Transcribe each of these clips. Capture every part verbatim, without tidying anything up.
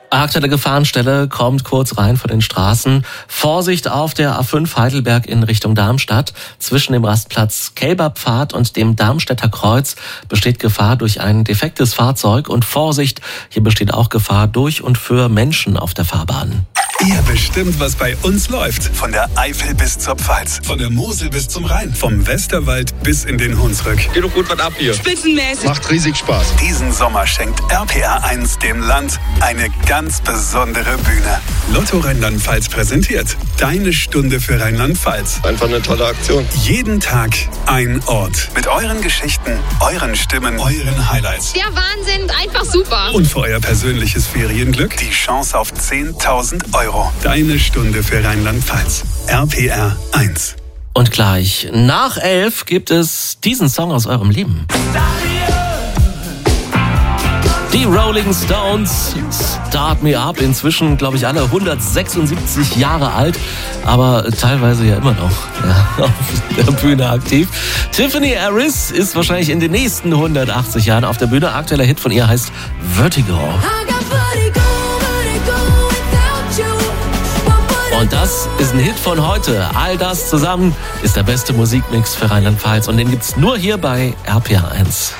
Aktuelle Gefahrenstelle kommt kurz rein von den Straßen. Vorsicht auf der A fünf Heidelberg in Richtung Darmstadt. Zwischen dem Rastplatz Kälberpfad und dem Darmstädter Kreuz besteht Gefahr durch ein defektes Fahrzeug. Und Vorsicht, hier besteht auch Gefahr durch und für Menschen auf der Fahrbahn. Ihr bestimmt, was bei uns läuft. Von der Eifel bis zur Pfalz. Von der Mosel bis zum Rhein. Vom Westerwald bis in den Hunsrück. Geht doch gut was ab hier. Spitzenmäßig. Macht riesig Spaß. Diesen Sommer schenkt R P R eins dem Land eine ganz besondere Bühne. Lotto Rheinland-Pfalz präsentiert Deine Stunde für Rheinland-Pfalz. Einfach eine tolle Aktion. Jeden Tag ein Ort. Mit euren Geschichten, euren Stimmen, euren Highlights. Der Wahnsinn, einfach super. Und für euer persönliches Ferienglück die Chance auf zehntausend Euro. Deine Stunde für Rheinland-Pfalz. R P R eins. Und gleich nach elf gibt es diesen Song aus eurem Leben. Die Rolling Stones, Start Me Up, inzwischen, glaube ich, alle hundertsechsundsiebzig Jahre alt, aber teilweise ja immer noch ja, auf der Bühne aktiv. Tiffany Harris ist wahrscheinlich in den nächsten hundertachtzig Jahren auf der Bühne. Aktueller Hit von ihr heißt Vertigo. Und das ist ein Hit von heute. All das zusammen ist der beste Musikmix für Rheinland-Pfalz. Und den gibt's nur hier bei R P R eins.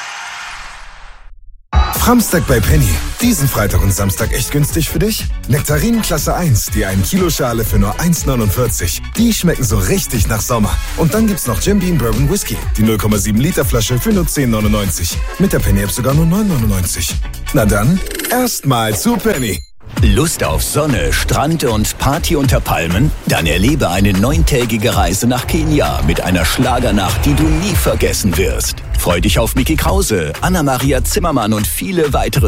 Framstag bei Penny. Diesen Freitag und Samstag echt günstig für dich? Nektarinen Klasse eins, die ein Kilo Schale für nur eins neunundvierzig. Die schmecken so richtig nach Sommer. Und dann gibt's noch Jim Beam Bourbon Whisky. Die null Komma sieben Liter Flasche für nur zehn neunundneunzig. Mit der Penny App sogar nur neun neunundneunzig. Na dann, erstmal zu Penny. Lust auf Sonne, Strand und Party unter Palmen? Dann erlebe eine neuntägige Reise nach Kenia mit einer Schlagernacht, die du nie vergessen wirst. Freu dich auf Micky Krause, Anna-Maria Zimmermann und viele weitere